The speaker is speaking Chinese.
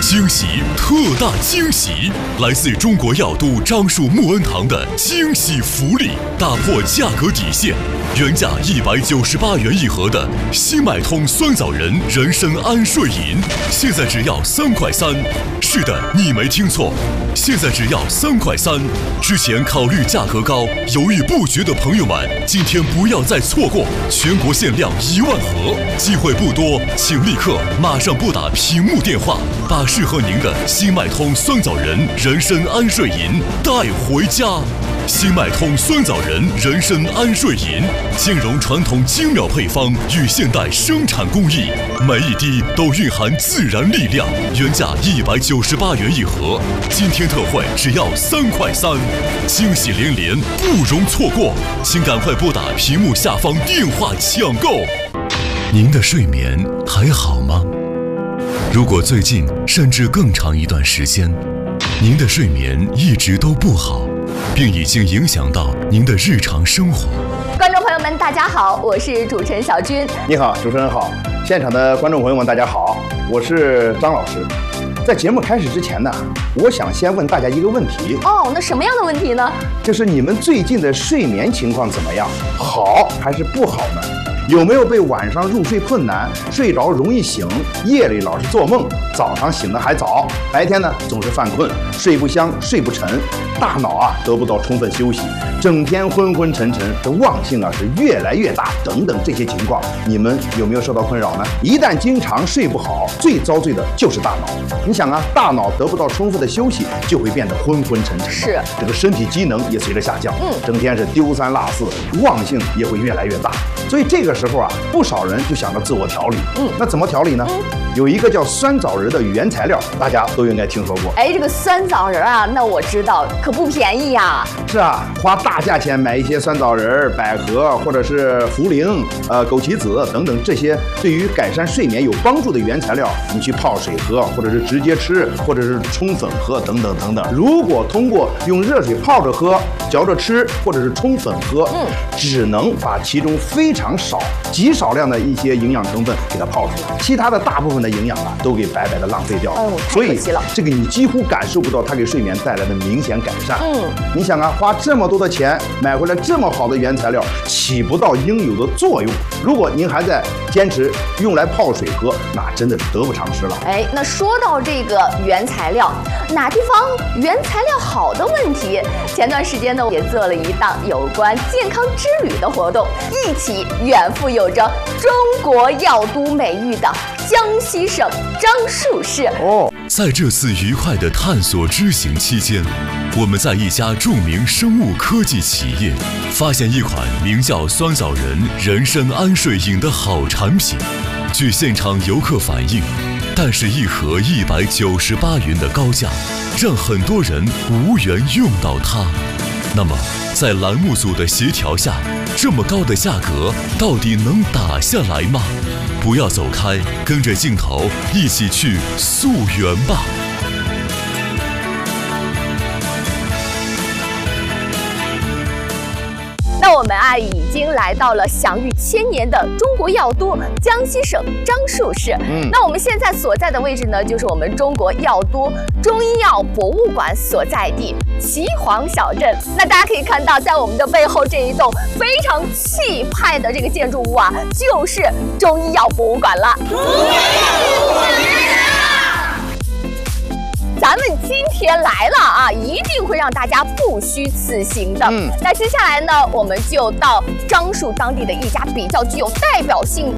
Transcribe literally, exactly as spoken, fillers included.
惊喜，特大惊喜！来自中国药都樟树木恩堂的惊喜福利，打破价格底线，原价一百九十八元一盒的新脉通酸枣仁人参安睡饮，现在只要三块三。是的，你没听错，现在只要三块三。之前考虑价格高，犹豫不决的朋友们，今天不要再错过，全国限量一万盒，机会不多，请立刻马上拨打屏幕电话，把适合您的新脉通酸枣仁人参安睡饮带回家。新脉通酸枣仁人参安睡饮，兼容传统精妙配方与现代生产工艺，每一滴都蕴含自然力量。原价一百九十八元一盒，今天特惠只要三块三，惊喜连连，不容错过，请赶快拨打屏幕下方电话抢购。您的睡眠还好吗？如果最近甚至更长一段时间，您的睡眠一直都不好，并已经影响到您的日常生活。 观众朋友们，大家好，我是主持人小军。 你好，主持人好，现场的观众朋友们，大家好，我是张老师。在节目开始之前呢，我想先问大家一个问题。 哦，那什么样的问题呢？ 就是你们最近的睡眠情况怎么样？好还是不好呢？有没有被晚上入睡困难、睡着容易醒、夜里老是做梦、早上醒得还早、白天呢总是犯困、睡不香、睡不沉，大脑啊得不到充分休息，整天昏昏沉沉，这忘性啊是越来越大等等这些情况，你们有没有受到困扰呢？一旦经常睡不好，最遭罪的就是大脑。你想啊，大脑得不到充分的休息，就会变得昏昏沉沉， 是这个身体机能也随着下降， 嗯， 整天是丢三落四，忘性也会越来越大。所以这个时候啊，不少人就想着自我调理。嗯，那怎么调理呢？嗯，有一个叫酸枣仁的原材料，大家都应该听说过。 哎，这个酸枣仁啊，那我知道，可不便宜呀。 是啊，花大价钱买一些酸枣仁、百合或者是茯苓、呃枸杞子等等这些对于改善睡眠有帮助的原材料，你去泡水喝，或者是直接吃，或者是冲粉喝等等等等。如果通过用热水泡着喝、嚼着吃，或者是冲粉喝，嗯，只能把其中非常少、极少量的一些营养成分给它泡出来，其他的大部分的营养啊都给白白的浪费掉了。 哦， 所以太可惜了。 这个你几乎感受不到它给睡眠带来的明显改善。 嗯， 你想啊，花这么多的钱买回来这么好的原材料，起不到应有的作用。如果您还在坚持用来泡水喝，那真的是得不偿失了。 哎，那说到这个原材料，哪地方原材料好的问题，前段时间呢也做了一档有关健康之旅的活动，一起远赴有着中国药都美誉的江西省樟树市。 哦， 在这次愉快的探索之行期间，我们在一家著名生物科技企业发现一款名叫酸枣仁人参安睡饮的好产品。据现场游客反映，但是一盒一百九十八元的高价，让很多人无缘用到它。那么，在栏目组的协调下，这么高的价格到底能打下来吗？不要走开，跟着镜头一起去溯源吧。 那我们啊已经来到了享誉千年的中国药都江西省樟树市。嗯，那我们现在所在的位置呢，就是我们中国药都中医药博物馆所在地岐黄小镇。那大家可以看到，在我们的背后这一栋非常气派的这个建筑物啊，就是中医药博物馆了。咱们今天来了啊，一定会让大家不虚此行的。嗯，那接下来呢，我们就到樟树当地的一家比较具有代表性